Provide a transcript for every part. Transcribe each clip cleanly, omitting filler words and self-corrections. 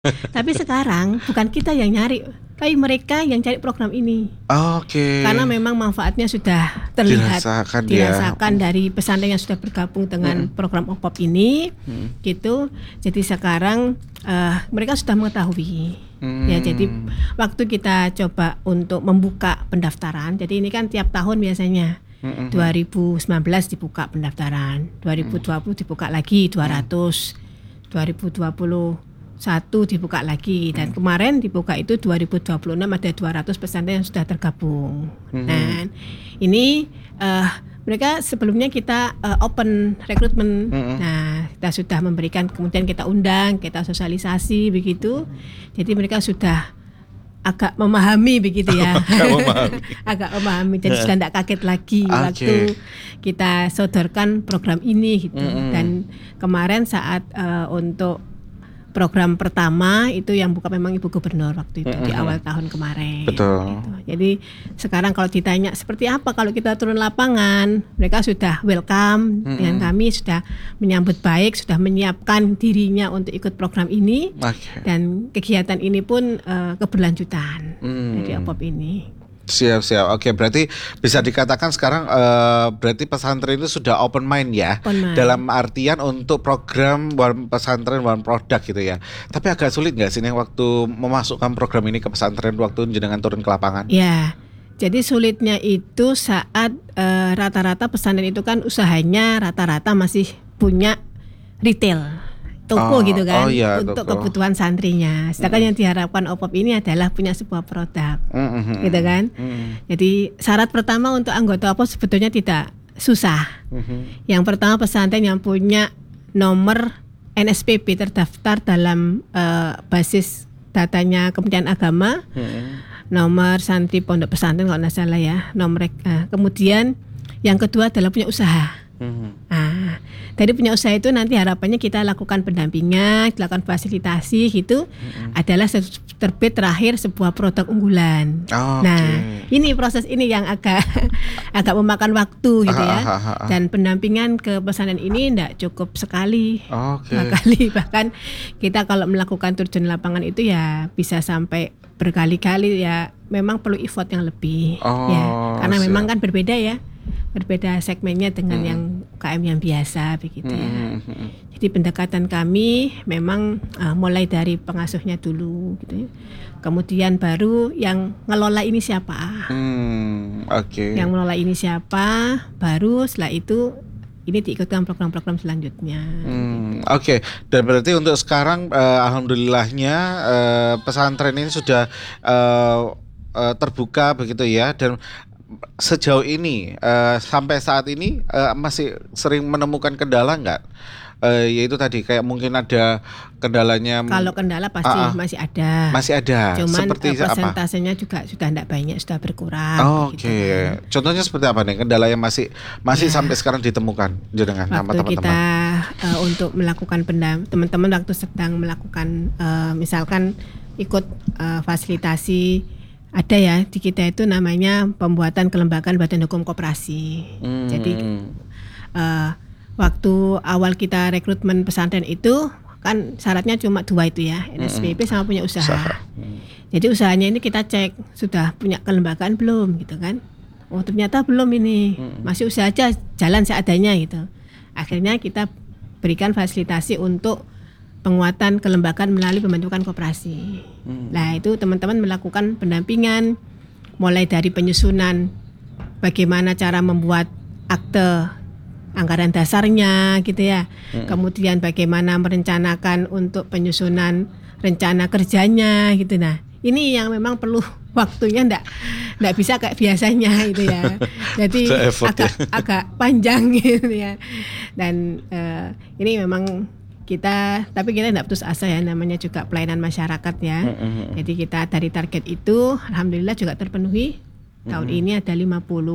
Tapi sekarang bukan kita yang nyari, tapi mereka yang cari program ini. Oke. Karena memang manfaatnya sudah terlihat, Dirasakan dirasakan ya. dari pesantren yang sudah bergabung dengan program OPOP ini, gitu. Jadi sekarang mereka sudah mengetahui. Ya, jadi waktu kita coba untuk membuka pendaftaran, jadi ini kan tiap tahun biasanya. 2019 dibuka pendaftaran, 2020 dibuka lagi 200, 2021 dibuka lagi, dan kemarin dibuka itu 2026 ada 200 pesantren yang sudah tergabung. Nah, ini mereka sebelumnya kita open rekrutmen. Nah, kita sudah memberikan, kemudian kita undang, kita sosialisasi begitu. Jadi mereka sudah agak memahami begitu ya. Agak memahami, jadi sudah tidak kaget lagi waktu kita sodorkan program ini gitu. Dan kemarin saat untuk program pertama itu yang buka memang Ibu Gubernur waktu itu di awal tahun kemarin. Betul. Gitu. Jadi sekarang kalau ditanya seperti apa kalau kita turun lapangan, mereka sudah welcome dengan kami, sudah menyambut baik, sudah menyiapkan dirinya untuk ikut program ini. Dan kegiatan ini pun keberlanjutan dari OPOP ini. Siap. Oke, berarti bisa dikatakan sekarang berarti pesantren itu sudah open mind ya. Dalam artian untuk program pesantren one product gitu ya. Tapi agak sulit nggak sih nih waktu memasukkan program ini ke pesantren waktu jenengan turun ke lapangan? Ya. Jadi sulitnya itu saat rata-rata pesantren itu kan usahanya rata-rata masih punya retail. Toko gitu kan, untuk kebutuhan santrinya. Sedangkan yang diharapkan OPOP ini adalah punya sebuah produk, gitu kan. Jadi syarat pertama untuk anggota OPOP sebetulnya tidak susah. Yang pertama pesantren yang punya nomor NSPB terdaftar dalam basis datanya Kementerian Agama, nomor santri pondok pesantren kalau nggak salah ya, nomor. Kemudian yang kedua adalah punya usaha. Dari punya usaha itu nanti harapannya kita lakukan pendampingan, dilakukan fasilitasi gitu, adalah terbit terakhir sebuah produk unggulan. Nah, ini proses ini yang agak memakan waktu gitu ya. Dan pendampingan ke pesantren ini tidak cukup sekali, dua kali, bahkan kita kalau melakukan terjun lapangan itu ya bisa sampai berkali-kali ya. Memang perlu effort yang lebih, ya, karena memang kan berbeda segmennya dengan yang UKM yang biasa begitu ya. Jadi pendekatan kami memang mulai dari pengasuhnya dulu gitu ya. Kemudian baru yang ngelola ini siapa. Yang mengelola ini siapa, baru setelah itu ini diikutkan program-program selanjutnya. Dan berarti untuk sekarang alhamdulillahnya pesantren ini sudah terbuka begitu ya, dan sejauh ini sampai saat ini masih sering menemukan kendala nggak? Yaitu tadi kayak mungkin ada kendalanya. Kalau kendala pasti masih ada. Masih ada. Cuman seperti persentasenya juga sudah tidak banyak, sudah berkurang. Contohnya seperti apa nih kendala yang masih sampai sekarang ditemukan dengan sama teman-teman? Kita untuk melakukan teman-teman waktu sedang melakukan misalkan ikut fasilitasi. Ada ya di kita itu namanya pembuatan kelembagaan badan hukum koperasi. Jadi waktu awal kita rekrutmen pesantren itu kan syaratnya cuma 2 itu ya, NSPB sama punya usaha. Jadi usahanya ini kita cek sudah punya kelembagaan belum gitu kan. Oh ternyata belum ini, masih usaha aja jalan seadanya gitu. Akhirnya kita berikan fasilitasi untuk penguatan kelembagaan melalui pembentukan koperasi. Nah itu teman-teman melakukan pendampingan mulai dari penyusunan bagaimana cara membuat akte anggaran dasarnya gitu ya. Kemudian bagaimana merencanakan untuk penyusunan rencana kerjanya gitu. Nah ini yang memang perlu waktunya enggak bisa kayak biasanya gitu ya. Jadi agak panjang gitu ya. Dan ini memang tapi kita tidak putus asa ya, namanya juga pelayanan masyarakat ya. Jadi kita dari target itu alhamdulillah juga terpenuhi. Tahun ini ada 50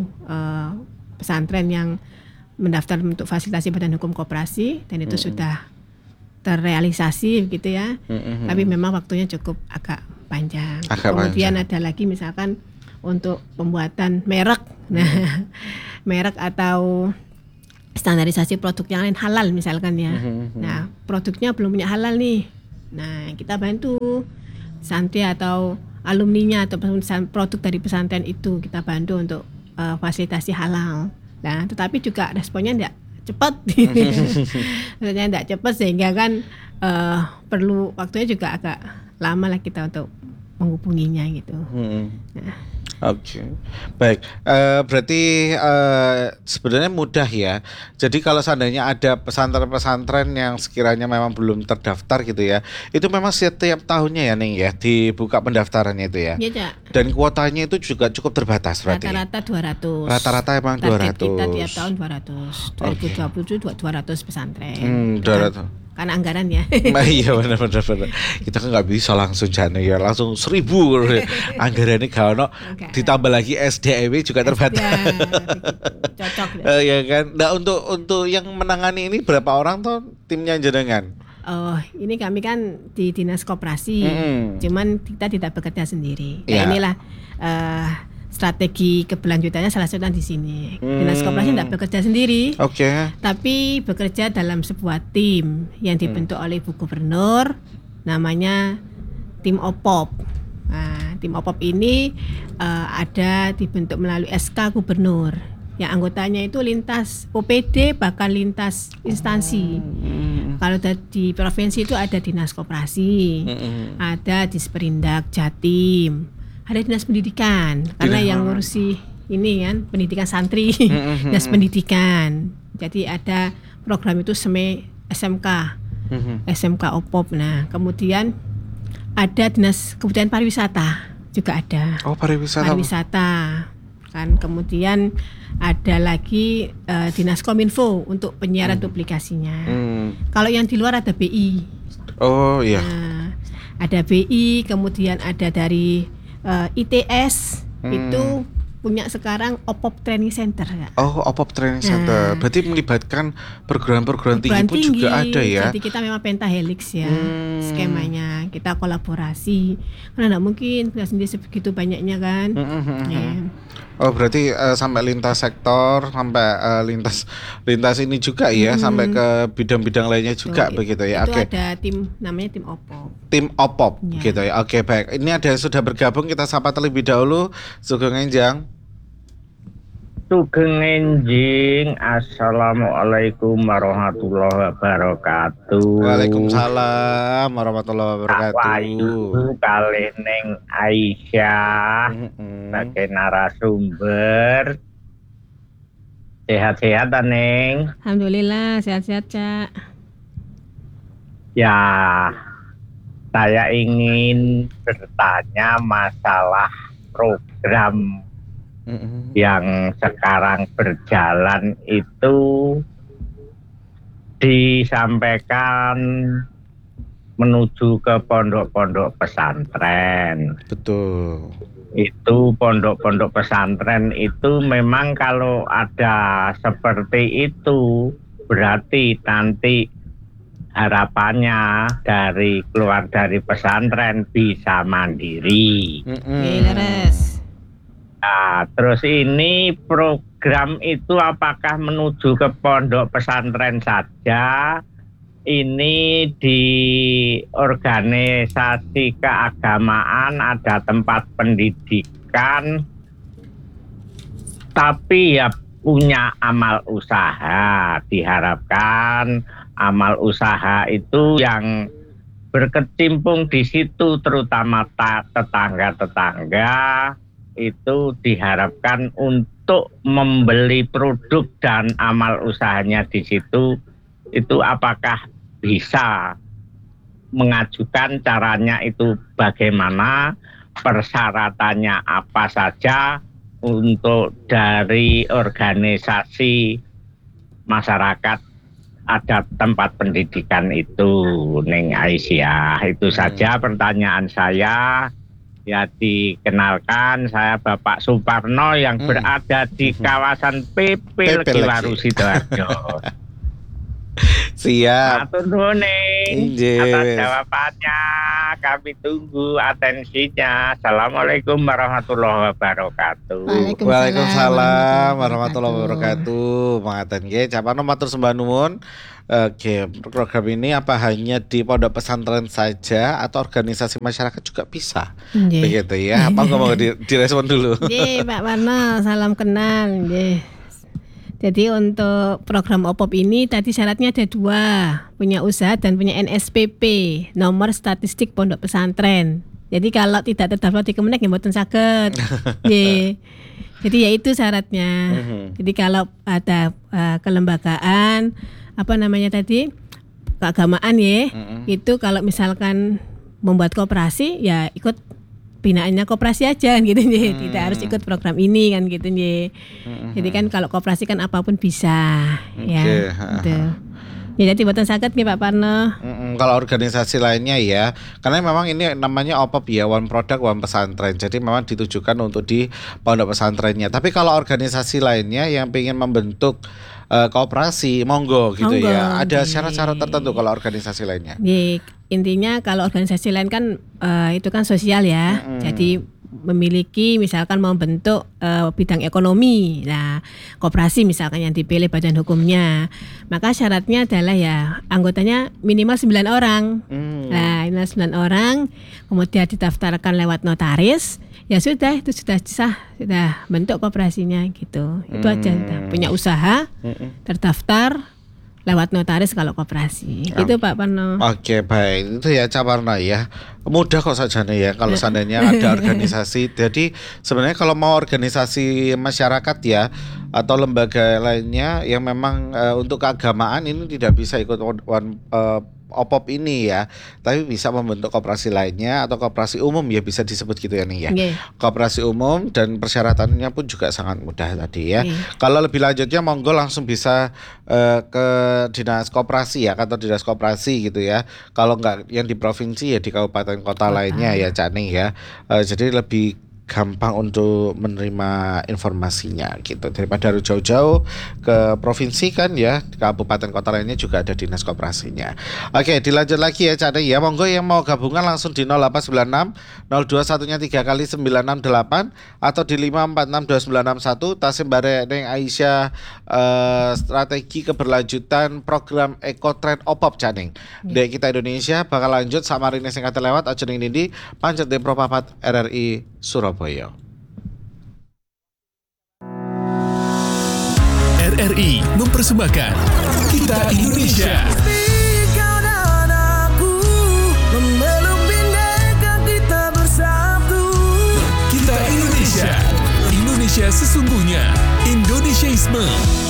pesantren yang mendaftar untuk fasilitasi badan hukum koperasi, dan itu sudah terrealisasi begitu ya. Tapi memang waktunya cukup agak panjang. Kemudian ada lagi misalkan untuk pembuatan merek. Nah, merek atau standarisasi produk yang lain halal misalkan ya. Nah, produknya belum punya halal nih. Nah, kita bantu santri atau alumninya atau produk dari pesantren itu kita bantu untuk fasilitasi halal. Nah, tetapi juga responnya tidak cepat, maksudnya tidak cepat sehingga kan perlu waktunya juga agak lama lah kita untuk menghubunginya gitu. Nah. Oke, baik. Berarti sebenarnya mudah ya. Jadi kalau seandainya ada pesantren-pesantren yang sekiranya memang belum terdaftar gitu ya, itu memang setiap tahunnya ya Ning ya dibuka pendaftarannya itu ya. Iya, Cak. Dan kuotanya itu juga cukup terbatas berarti. Rata-rata 200. Rata-rata emang 200. Target kita tiap tahun 200. 2027 200 pesantren. 200. Karena anggaran ya. Iya benar. Kita kan nggak bisa langsung jane ya, langsung 1.000 anggarannya kalau ditambah lagi SDM juga terbatas. Ya, cocok. Ya kan. Nah untuk yang menangani ini berapa orang tuh timnya jenengan? Oh, ini kami kan di dinas koperasi, cuman kita tidak bekerja sendiri. Nah, inilah strategi keberlanjutannya salah satunya di sini. Dinas koperasi tidak bekerja sendiri, tapi bekerja dalam sebuah tim yang dibentuk oleh Ibu Gubernur, namanya tim OPOP. Nah, tim OPOP ini ada dibentuk melalui SK Gubernur. Yang anggotanya itu lintas OPD bahkan lintas instansi. Kalau di provinsi itu ada dinas koperasi, ada Disperindak Jatim, ada dinas pendidikan karena yang ngurusi ini kan pendidikan santri, dinas pendidikan. Jadi ada program itu SMK OPOP. Nah kemudian ada dinas kebudayaan pariwisata juga ada. Oh pariwisata. Kan kemudian ada lagi dinas Kominfo untuk penyiaran duplikasinya. Kalau yang di luar ada BI. Oh iya. Nah, ada BI, kemudian ada dari ITS itu punya sekarang OPOP Training Center. Ya? Oh OPOP Training Center. Berarti melibatkan program-program tinggi pun juga ada ya. Jadi kita memang pentahelix ya skemanya. Kita kolaborasi. Karena tidak mungkin kita sendiri sebegitu banyaknya kan. Oh berarti sampai lintas sektor, sampai lintas ini juga ya, sampai ke bidang-bidang lainnya juga begitu ya. Itu ada tim namanya tim OPOP. Tim OPOP gitu ya. Oke baik. Ini ada yang sudah bergabung, kita sapa terlebih dahulu. Sugeng Enjang. Sugeng Enjing, assalamualaikum warahmatullahi wabarakatuh. Waalaikumsalam warahmatullahi wabarakatuh. Wayu kalih Neng Aisyah sebagai narasumber. Sehat-sehat Neng. Alhamdulillah sehat-sehat Cak. Ya, saya ingin bertanya masalah program yang sekarang berjalan itu disampaikan menuju ke pondok-pondok pesantren. Betul. Itu pondok-pondok pesantren itu memang kalau ada seperti itu berarti nanti harapannya dari keluar dari pesantren bisa mandiri. Nah, terus ini program itu apakah menuju ke pondok pesantren saja? Ini di organisasi keagamaan ada tempat pendidikan, tapi ya punya amal usaha. Diharapkan amal usaha itu yang berkecimpung di situ, terutama tetangga-tetangga, itu diharapkan untuk membeli produk dan amal usahanya di situ. Itu apakah bisa mengajukan, caranya itu bagaimana, persyaratannya apa saja untuk dari organisasi masyarakat ada tempat pendidikan itu, Neng Aisyah. Itu saja pertanyaan saya. Ya, dikenalkan, saya Bapak Suparno yang berada di kawasan Pipil Kiwaru Sidoarjo. Siap. Matur nuwun, atas jawabannya. Kami tunggu atensinya. Assalamualaikum warahmatullahi wabarakatuh. Waalaikumsalam warahmatullahi wabarakatuh. Mangaten nggih, capano matur sembah nuwun. Oke, program ini apa hanya di pondok pesantren saja atau organisasi masyarakat juga bisa? Begitu ya. Apa mau direspon dulu? Pak Warno, salam kenal. Jadi untuk program OPOP ini tadi syaratnya ada 2, punya usaha dan punya NSPP, nomor statistik pondok pesantren. Jadi kalau tidak terdaftar di Kemenek ya mboten saged. Jadi ya itu syaratnya. Jadi kalau ada kelembagaan keagamaan itu kalau misalkan membuat koperasi ya ikut binaannya koperasi aja gitu tidak harus ikut program ini kan gitu jadi kan kalau koperasi kan apapun bisa ya gitu. Ya jadi buatan sakit nih Pak Parno. Kalau organisasi lainnya ya, karena memang ini namanya OPOP ya, One Product One Pesantren. Jadi memang ditujukan untuk di pondok pesantrennya. Tapi kalau organisasi lainnya yang ingin membentuk koperasi, monggo gitu ya. Ada syarat-syarat tertentu kalau organisasi lainnya. Intinya kalau organisasi lain kan itu kan sosial ya. Jadi memiliki misalkan membentuk bidang ekonomi. Nah, koperasi misalkan yang dipilih badan hukumnya. Maka syaratnya adalah ya anggotanya minimal 9 orang. Nah, minimal 9 orang kemudian didaftarkan lewat notaris. Ya sudah, itu sudah sah, sudah bentuk koperasinya gitu. Itu aja, punya usaha, terdaftar lewat notaris kalau koperasi. Itu Pak Parno. Oke, baik. Itu ya Cak Parno ya. Mudah kok saja nih ya kalau seandainya ada organisasi. Jadi sebenarnya kalau mau organisasi masyarakat ya atau lembaga lainnya yang memang untuk keagamaan ini tidak bisa ikut OPOP ini ya, tapi bisa membentuk koperasi lainnya atau koperasi umum ya bisa disebut gitu ya nih ya. Koperasi umum dan persyaratannya pun juga sangat mudah tadi ya. Kalau lebih lanjutnya monggo langsung bisa ke dinas koperasi ya, kantor dinas koperasi gitu ya. Kalau enggak yang di provinsi ya di kabupaten kota lainnya ya Cak Ning ya. Jadi lebih gampang untuk menerima informasinya gitu daripada harus jauh-jauh ke provinsi kan ya, di kabupaten kota lainnya juga ada dinas koperasinya. Oke, dilanjut lagi ya Cak Ning ya, monggo yang mau gabungan langsung di 0896 021-nya 3 kali 968 atau di 5462961 Tasim Bare Neng Aisyah strategi keberlanjutan program Ekotrend OPOP Cak Ning. Dek kita Indonesia bakal lanjut sama Rine sing kate lewat aja ning ndi pancet Depro Papat RRI Surabaya. RRI mempersembahkan Kita Indonesia. Kita Indonesia. Indonesia sesungguhnya. Indonesiaisme.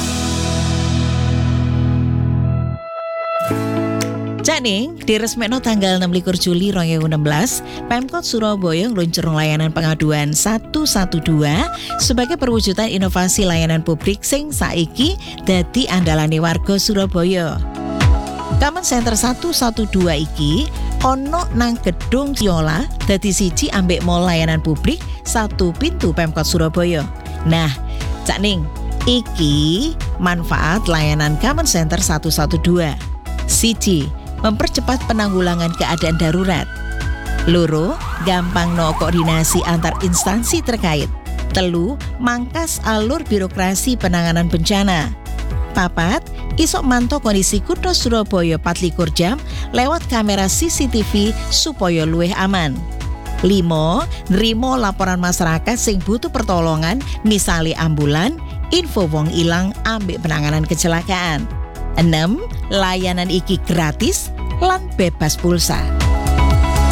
Cak Ning, diresmekno tanggal 26 Juli 2016, Pemkot Surabaya ngluncur layanan pengaduan 112 sebagai perwujudan inovasi layanan publik sing saiki dadi andalane warga Surabaya. Common Center 112 iki ono nang gedung Ciola dadi siji ambek mall layanan publik satu pintu Pemkot Surabaya. Nah, Cak Ning, iki manfaat layanan Common Center 112. Siji, mempercepat penanggulangan keadaan darurat. Loro, gampang no koordinasi antar instansi terkait. Telu, mangkas alur birokrasi penanganan bencana. Papat, isok mantau kondisi kutha Surabaya 24 jam lewat kamera CCTV supaya luwih aman. 5, nrimo laporan masyarakat sing butuh pertolongan misale ambulan, info wong ilang ambek penanganan kecelakaan. 6, layanan iki gratis lan bebas pulsa.